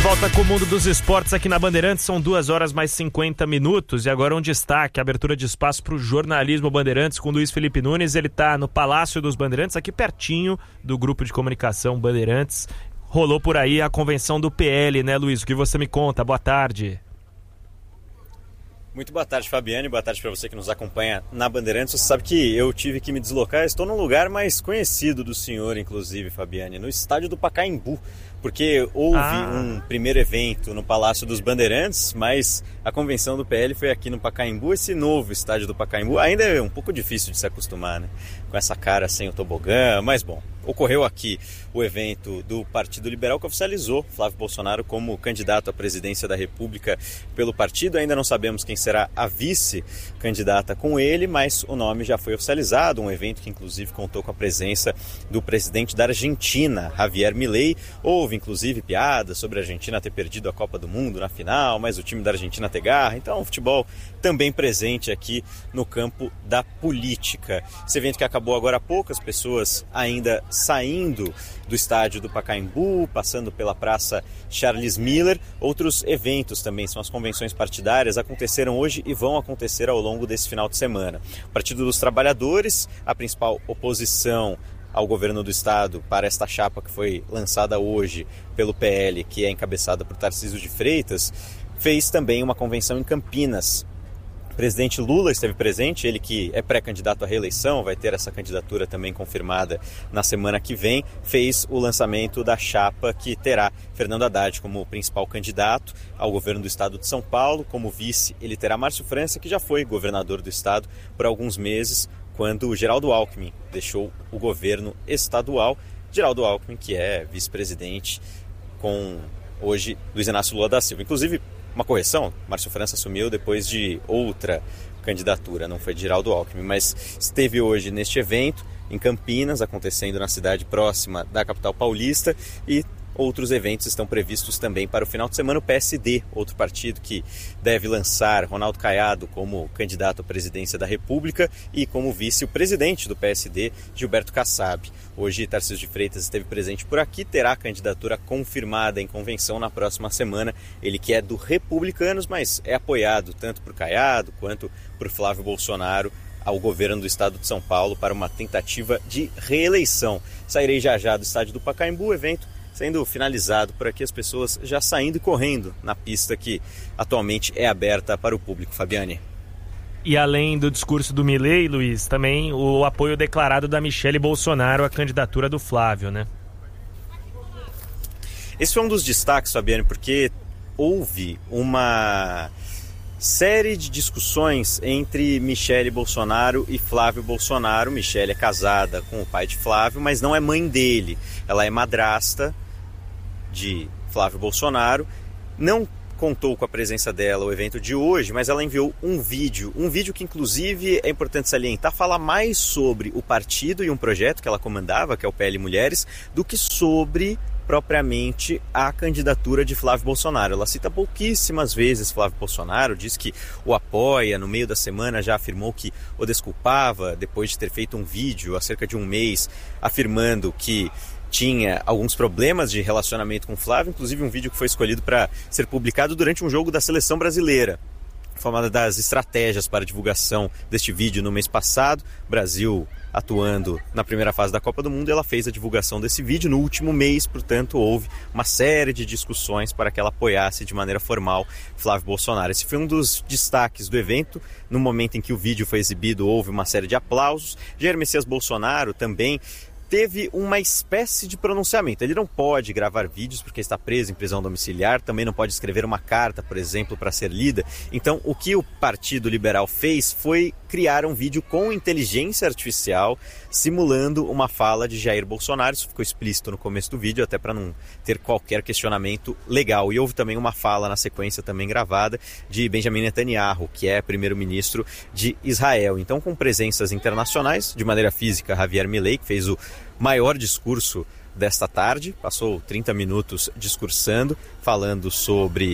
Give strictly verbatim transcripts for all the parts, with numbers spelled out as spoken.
volta com o mundo dos esportes aqui na Bandeirantes, são duas horas mais cinquenta minutos e agora um destaque, abertura de espaço para o jornalismo Bandeirantes com Luiz Felipe Nunes. Ele está no Palácio dos Bandeirantes, aqui pertinho do grupo de comunicação Bandeirantes. Rolou por aí a convenção do P L, né, Luiz? O que você me conta? Boa tarde. Muito boa tarde, Fabiane. Boa tarde para você que nos acompanha na Bandeirantes. Você sabe que eu tive que me deslocar, estou num lugar mais conhecido do senhor, inclusive, Fabiane, no estádio do Pacaembu, porque houve ah. um primeiro evento no Palácio dos Bandeirantes, mas a convenção do P L foi aqui no Pacaembu, esse novo estádio do Pacaembu. Ainda é um pouco difícil de se acostumar, né? Com essa cara sem o tobogã, mas bom, ocorreu aqui o evento do Partido Liberal que oficializou Flávio Bolsonaro como candidato à presidência da República pelo partido. Ainda não sabemos quem será a vice-candidata com ele, mas o nome já foi oficializado, um evento que inclusive contou com a presença do presidente da Argentina, Javier Milei. Houve inclusive piadas sobre a Argentina ter perdido a Copa do Mundo na final, mas o time da Argentina ter garra. Então o futebol também presente aqui no campo da política. Esse evento que acabou agora há pouco, as pessoas ainda saindo do estádio do Pacaembu, passando pela Praça Charles Miller. Outros eventos também, são as convenções partidárias, aconteceram hoje e vão acontecer ao longo desse final de semana. O Partido dos Trabalhadores, a principal oposição ao governo do estado para esta chapa que foi lançada hoje pelo P L, que é encabeçada por Tarcísio de Freitas, fez também uma convenção em Campinas. O presidente Lula esteve presente, ele que é pré-candidato à reeleição, vai ter essa candidatura também confirmada na semana que vem, fez o lançamento da chapa que terá Fernando Haddad como principal candidato ao governo do estado de São Paulo. Como vice, ele terá Márcio França, que já foi governador do estado por alguns meses, quando Geraldo Alckmin deixou o governo estadual. Geraldo Alckmin, que é vice-presidente com hoje Luiz Inácio Lula da Silva. Inclusive, uma correção, Márcio França assumiu depois de outra candidatura, não foi de Geraldo Alckmin, mas esteve hoje neste evento em Campinas, acontecendo na cidade próxima da capital paulista, e outros eventos estão previstos também para o final de semana. O P S D, outro partido que deve lançar Ronaldo Caiado como candidato à presidência da República e como vice o presidente do P S D, Gilberto Kassab. Hoje, Tarcísio de Freitas esteve presente por aqui, terá a candidatura confirmada em convenção na próxima semana. Ele que é do Republicanos, mas é apoiado tanto por Caiado quanto por Flávio Bolsonaro ao governo do estado de São Paulo para uma tentativa de reeleição. Sairei já já do estádio do Pacaembu, o evento sendo finalizado por aqui, as pessoas já saindo e correndo na pista que atualmente é aberta para o público. Fabiane. E além do discurso do Milei, Luiz, também o apoio declarado da Michele Bolsonaro à candidatura do Flávio, né? Esse foi um dos destaques, Fabiane, porque houve uma série de discussões entre Michele Bolsonaro e Flávio Bolsonaro. Michele é casada com o pai de Flávio, mas não é mãe dele. Ela é madrasta de Flávio Bolsonaro. Não contou com a presença dela o evento de hoje, mas ela enviou um vídeo, um vídeo que inclusive é importante salientar, fala mais sobre o partido e um projeto que ela comandava, que é o P L Mulheres, do que sobre propriamente a candidatura de Flávio Bolsonaro. Ela cita pouquíssimas vezes Flávio Bolsonaro, diz que o apoia, no meio da semana já afirmou que o desculpava, depois de ter feito um vídeo há cerca de um mês, afirmando que tinha alguns problemas de relacionamento com Flávio, inclusive um vídeo que foi escolhido para ser publicado durante um jogo da seleção brasileira. Foi uma das estratégias para a divulgação deste vídeo no mês passado. Brasil atuando na primeira fase da Copa do Mundo, ela fez a divulgação desse vídeo no último mês, portanto houve uma série de discussões para que ela apoiasse de maneira formal Flávio Bolsonaro. Esse foi um dos destaques do evento. No momento em que o vídeo foi exibido, houve uma série de aplausos. Jair Messias Bolsonaro também teve uma espécie de pronunciamento. Ele não pode gravar vídeos porque está preso em prisão domiciliar, também não pode escrever uma carta, por exemplo, para ser lida. Então, o que o Partido Liberal fez foi criar um vídeo com inteligência artificial simulando uma fala de Jair Bolsonaro. Isso ficou explícito no começo do vídeo, até para não ter qualquer questionamento legal. E houve também uma fala na sequência também gravada de Benjamin Netanyahu, que é primeiro-ministro de Israel. Então, com presenças internacionais, de maneira física, Javier Milei, que fez o maior discurso desta tarde, passou trinta minutos discursando, falando sobre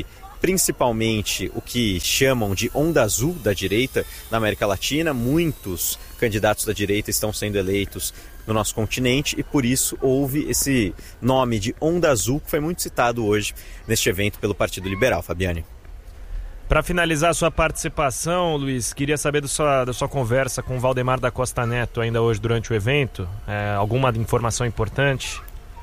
principalmente o que chamam de onda azul da direita na América Latina. Muitos candidatos da direita estão sendo eleitos no nosso continente e por isso houve esse nome de onda azul que foi muito citado hoje neste evento pelo Partido Liberal. Fabiane. Para finalizar a sua participação, Luiz, queria saber do sua, da sua conversa com o Valdemar da Costa Neto ainda hoje durante o evento. É, alguma informação importante?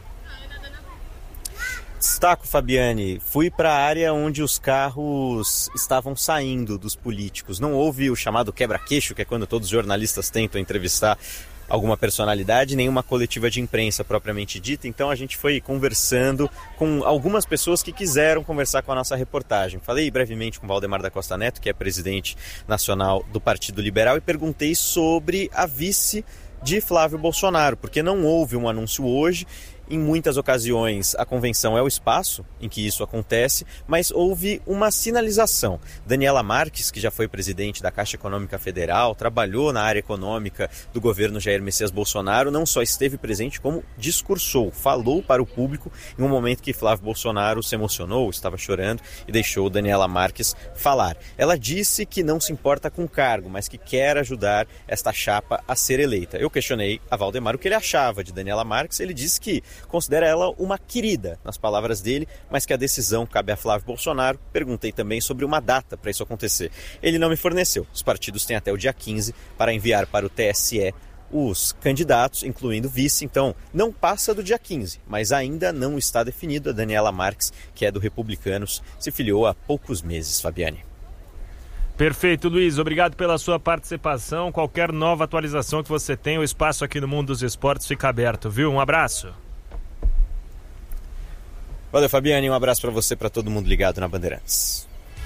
Destaco, Fabiane, fui para a área onde os carros estavam saindo dos políticos. Não houve o chamado quebra-queixo, que é quando todos os jornalistas tentam entrevistar alguma personalidade, nenhuma coletiva de imprensa propriamente dita. Então a gente foi conversando com algumas pessoas que quiseram conversar com a nossa reportagem. Falei brevemente com o Valdemar da Costa Neto, que é presidente nacional do Partido Liberal, e perguntei sobre a vice de Flávio Bolsonaro, porque não houve um anúncio hoje. Em muitas ocasiões, a convenção é o espaço em que isso acontece, mas houve uma sinalização. Daniela Marques, que já foi presidente da Caixa Econômica Federal, trabalhou na área econômica do governo Jair Messias Bolsonaro, não só esteve presente, como discursou, falou para o público em um momento que Flávio Bolsonaro se emocionou, estava chorando e deixou Daniela Marques falar. Ela disse que não se importa com o cargo, mas que quer ajudar esta chapa a ser eleita. Eu questionei a Valdemar o que ele achava de Daniela Marques. Ele disse que considera ela uma querida, nas palavras dele, mas que a decisão cabe a Flávio Bolsonaro. Perguntei também sobre uma data para isso acontecer. Ele não me forneceu. Os partidos têm até o dia quinze para enviar para o T S E os candidatos, incluindo vice. Então, não passa do dia quinze, mas ainda não está definido. A Daniela Marques, que é do Republicanos, se filiou há poucos meses, Fabiane. Perfeito, Luiz. Obrigado pela sua participação. Qualquer nova atualização que você tenha, o espaço aqui no Mundo dos Esportes fica aberto, viu? Um abraço. Valeu, Fabiane. Um abraço para você e para todo mundo ligado na Bandeirantes.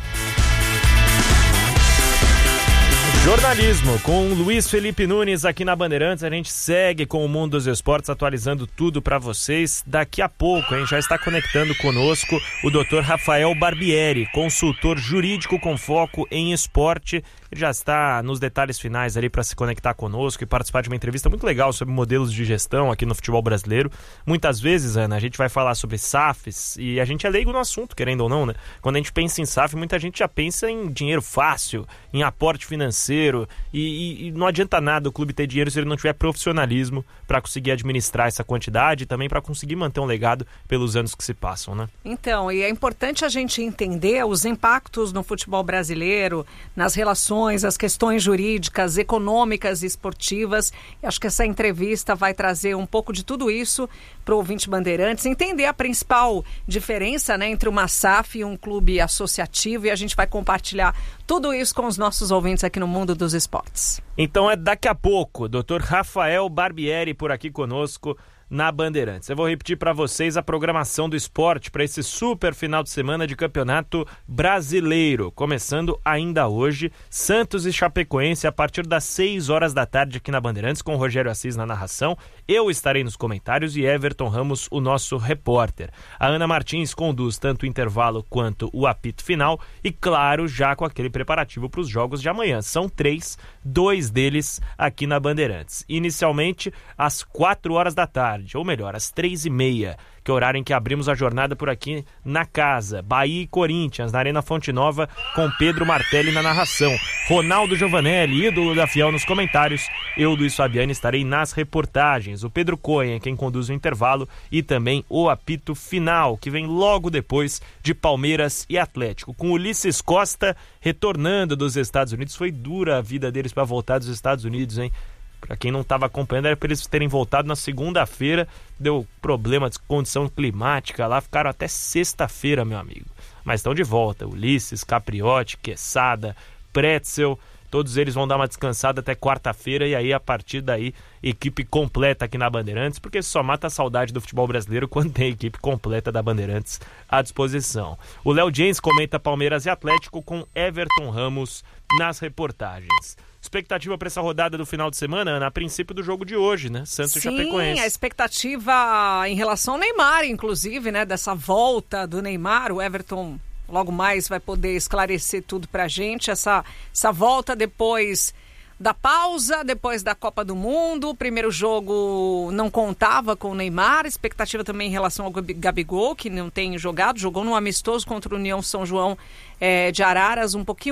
Jornalismo com Luiz Felipe Nunes aqui na Bandeirantes. A gente segue com o Mundo dos Esportes, atualizando tudo para vocês. Daqui a pouco, a gente já está conectando conosco o doutor Rafael Barbieri, consultor jurídico com foco em esporte. Ele já está nos detalhes finais ali para se conectar conosco e participar de uma entrevista muito legal sobre modelos de gestão aqui no futebol brasileiro. Muitas vezes, Ana, a gente vai falar sobre S A Fs e a gente é leigo no assunto, querendo ou não, né? Quando a gente pensa em S A F, muita gente já pensa em dinheiro fácil, em aporte financeiro e, e, e não adianta nada o clube ter dinheiro se ele não tiver profissionalismo para conseguir administrar essa quantidade e também para conseguir manter um legado pelos anos que se passam, né? Então, e é importante a gente entender os impactos no futebol brasileiro, nas relações, as questões jurídicas, econômicas e esportivas. E acho que essa entrevista vai trazer um pouco de tudo isso para o ouvinte Bandeirantes, entender a principal diferença, né, entre uma S A F e um clube associativo, e a gente vai compartilhar tudo isso com os nossos ouvintes aqui no Mundo dos Esportes. Então é daqui a pouco, doutor Rafael Barbieri por aqui conosco na Bandeirantes. Eu vou repetir para vocês a programação do esporte para esse super final de semana de campeonato brasileiro. Começando ainda hoje, Santos e Chapecoense a partir das seis horas da tarde aqui na Bandeirantes, com o Rogério Assis na narração. Eu estarei nos comentários e Everton Ramos, o nosso repórter. A Ana Martins conduz tanto o intervalo quanto o apito final e, claro, já com aquele preparativo para os jogos de amanhã. São três, dois deles aqui na Bandeirantes. Inicialmente, às quatro horas da tarde. Ou melhor, às três e meia, que é o horário em que abrimos a jornada por aqui na casa. Bahia e Corinthians, na Arena Fonte Nova, com Pedro Martelli na narração. Ronaldo Giovanelli, ídolo da Fiel, nos comentários. Eu, Luiz Fabiani, estarei nas reportagens. O Pedro Cohen é quem conduz o intervalo e também o apito final, que vem logo depois de Palmeiras e Atlético. Com Ulisses Costa retornando dos Estados Unidos. Foi dura a vida deles para voltar dos Estados Unidos, hein? Para quem não estava acompanhando, era para eles terem voltado na segunda-feira. Deu problema de condição climática lá, ficaram até sexta-feira, meu amigo. Mas estão de volta. Ulisses, Capriotti, Quesada, Pretzel, todos eles vão dar uma descansada até quarta-feira. E aí, a partir daí, equipe completa aqui na Bandeirantes, porque só mata a saudade do futebol brasileiro quando tem equipe completa da Bandeirantes à disposição. O Léo James comenta Palmeiras e Atlético com Everton Ramos nas reportagens. Expectativa para essa rodada do final de semana, Ana, a princípio do jogo de hoje, né? Santos e Chapecoense. Sim, a expectativa em relação ao Neymar, inclusive, né? Dessa volta do Neymar, o Everton logo mais vai poder esclarecer tudo pra gente. Essa, essa volta depois da pausa, depois da Copa do Mundo. O primeiro jogo não contava com o Neymar. Expectativa também em relação ao Gabigol, que não tem jogado. Jogou no amistoso contra o União São João é, de Araras, um pouquinho